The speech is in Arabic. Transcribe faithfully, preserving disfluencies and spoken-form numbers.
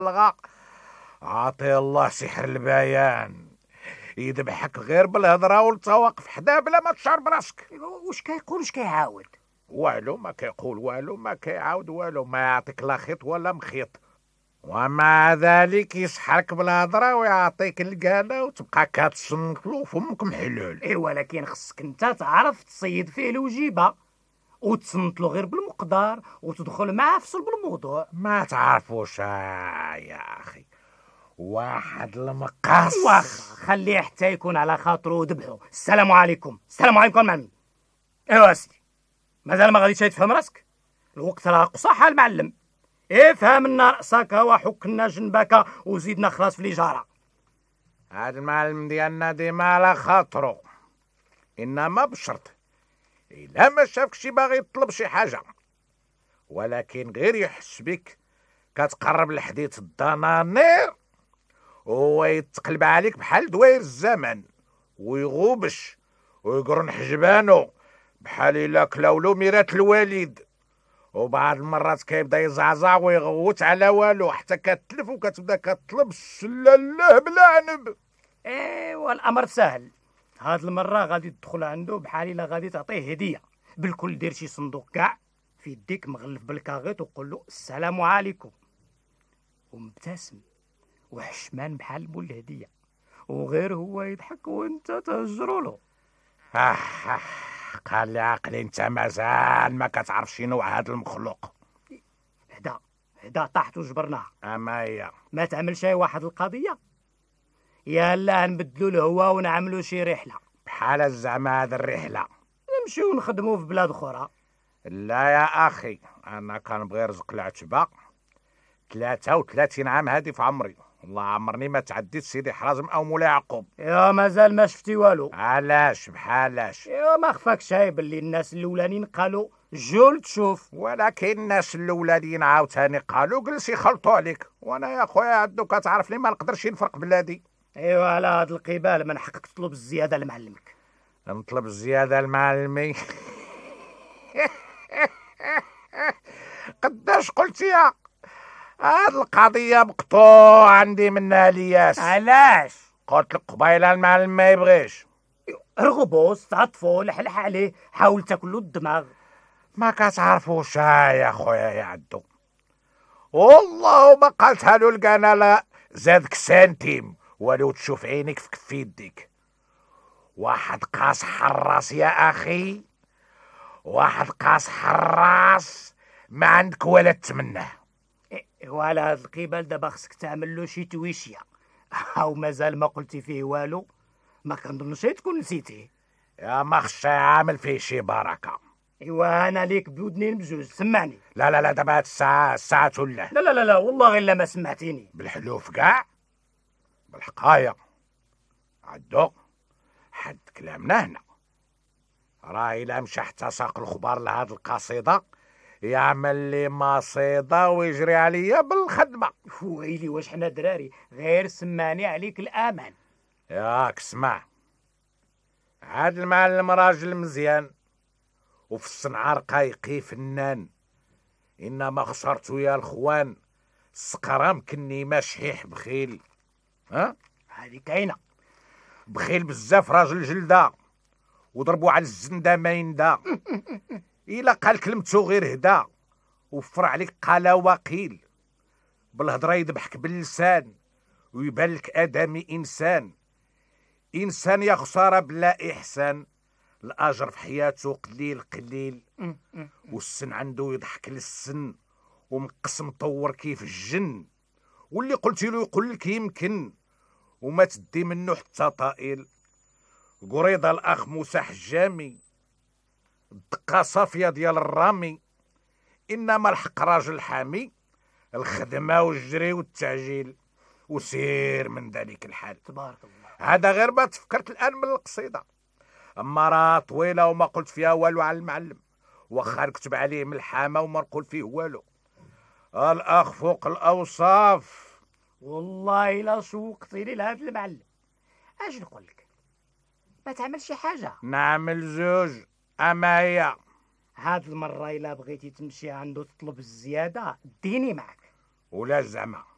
الغا عاطي الله سحر البيان، يذبحك غير بالهضره والتواقف حداه بلا ما تشعر براسك. واش كيقول واش كيعاود؟ والو ما كيقول والو ما كيعاود والو، ما يعطيك لا خيط ولا مخيط، ومع ذلك يسحرك بالهضره ويعطيك القاله وتبقى كتصنتلو فمك محلول. اي ولكن خصك انت تعرف تصيد فيه الوجيبه وتصنتلو غير بالمقدار وتدخل معاه في صلب الموضوع. ما تعرفوش يا اخي واحد المقص. واخا خليه حتى يكون على خاطرو وذبحو. السلام عليكم. السلام عليكم معلم. ايوا سيدي، مازال ما غاديش تفهم راسك؟ الوقت راه قصاح المعلم. افهم لنا راسك وحك لنا جنبك وزيدنا خلاص في الإجارة. هاد المعلم ديالنا ديما على خاطرو، انما بشرط الا ما شافكش باغي يطلب شي حاجه، ولكن غير يحس بك كتقرب لحديت الدنانير وهو يتقلب عليك بحال دوير الزمن ويغوبش ويقرن حجبانو بحال الا كلاولو ميرات الوالد، وبعض المرات كيبدا يزعزع ويغوت على والو حتى كتلف وكتبدا كطلب السلاله بلا عنب. ايوا الامر سهل. هاد المره غادي تدخل عنده بحال الا غادي تعطيه هديه. بالكل دير شي صندوق كاع في يديك مغلف بالكاغيط وقول له السلام عليكم، ومبتسم وحشمان بحال بول الهديه، وغير هو يضحك وانت تهجروا له. آه آه قال لي عقلي انت مازال ما كتعرف شنو هاد المخلوق. هدا هدا طاحت وجبرناها. اما هي ما تعمل شي واحد القضيه، يلا نبدلو الهوا ونعملو شي رحله. بحال زعما هاد الرحله نمشيو نخدمو في بلاد اخرى. لا يا اخي، انا كنبغي رزق العتبه. ثلاثة وثلاثين عام هادي في عمري، والله عمرني ما تعديت سيدي حرازم او مولاي يعقوب. يا مازال ما شفتي والو. علاش بحالاش؟ يا ما خفاك شاي باللي الناس الاولانيين قالوا جول تشوف، ولكن الناس الاولادين عاوتاني قالوا جلس يخلطوا عليك، وانا يا خويا عدو كتعرف لي ما نقدرش نفرق بلادي. ايوا على هاد القبال من حقك تطلب الزياده لمعلمك. نطلب الزياده لمعلمي؟ قداش قلتيها؟ هاد القضيه مقطوع عندي منها الياس. علاش؟ قلت لك قبيله المعلم ما يبغيش. ارغبوس تعطفو لحلح عليه، حاول تاكلو الدماغ. ما كتعرفوش يا خويا يا عدو، والله ما قالتها له لقانا لا زادك سنتيم ولو تشوف عينك في كف يديك. واحد قاص حراس يا اخي، واحد قاص حراس ما عندك ولا تمناه. ايوا على هاد القبال دابا خصك تعمل له شي تويشيه. او مازال ما قلتي فيه والو؟ ما كنظنش تكون نسيتيه. يا ما خصش عامل فيه شي بركه. ايوا انا ليك بودنين بجوج، سمعني. لا لا لا دابا هاد الساعه الساعه تولى. لا لا لا لا والله غير لا ما سمعتيني. بالحلوف كاع بالحقايق عدو، حد كلامنا هنا. راه الا مشى حتى ساق الخبار لهاد القصيده يعمل لي مصيده ويجري عليا بالخدمه. ويلي واش حنا دراري، غير سماني عليك الامان. ياك اسمع، هاد المعلم راجل مزيان وفي الصنعة رقايقي فنان، انما خسرتو يا الخوان السقرام كني ما شحيح بخيل. ها هادي كاينه. بخيل بزاف راجل جلده وضربو على الزنده ما يندى. الا قال كلمتو غير هدا وفر عليك قال وقيل. بالهضره يذبحك باللسان ويبان لك ادمي انسان. انسان يا خساره بلا احسان، الاجر في حياته قليل قليل، والسن عنده يضحك للسن ومقسم مطور كيف الجن. واللي قلتي له يقول لك يمكن وما تدي منه حتى طائل. قريضه الاخ موسى حجامي، الدقه صافيه ديال الرامي، انما الحق راجل حامي، الخدمه والجري والتعجيل وسير من ذلك الحال. تبارك الله. هذا غير ما تفكرت الان من القصيده، اما راه طويله وما قلت فيها والو على المعلم، واخا نكتب عليه ملحمه وما نقول فيه والو. الاخ فوق الاوصاف. والله الا شوقتيني لهاد المعلم. اش نقول لك، ما تعمل شي حاجه. نعمل زوج. اما هي هاد المره الا بغيتي تمشي عنده تطلب الزياده ديني معك. ولا زعما